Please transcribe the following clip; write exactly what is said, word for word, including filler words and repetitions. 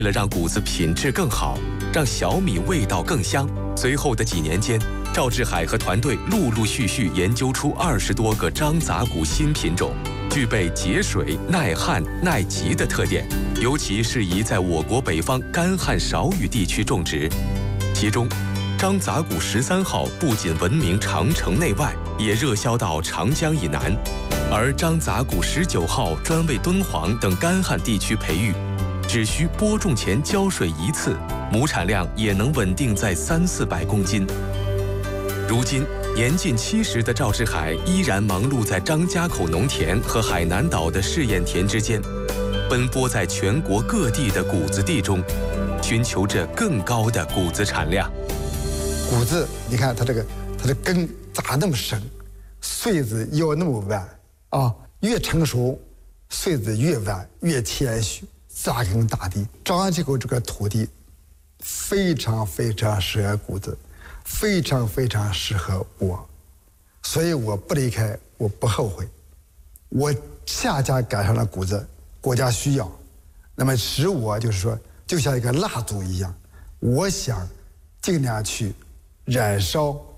为了让谷子品质更好，让小米味道更香，随后的几年间，赵志海和团队陆陆续续研究出二十多个张杂谷新品种，具备节水、耐旱、耐急的特点，尤其适宜在我国北方干旱少雨地区种植。其中，张杂谷十三号不仅闻名长城内外，也热销到长江以南，而张杂谷十九号专为敦煌等干旱地区培育。只需播种前浇水一次，亩产量也能稳定在三四百公斤。如今年近七十的赵志海依然忙碌在张家口农田和海南岛的试验田之间，奔波在全国各地的谷子地中，寻求着更高的谷子产量。 谷子，你看它这个，它的根扎那么深，穗子要那么弯啊，越成熟，穗子越弯越谦虚。扎根大地，张家口这个土地非常非常适合谷子，非常非常适合我，所以我不离开，我不后悔。我恰恰赶上了谷子，国家需要，那么使我就是说，就像一个蜡烛一样，我想尽量去燃烧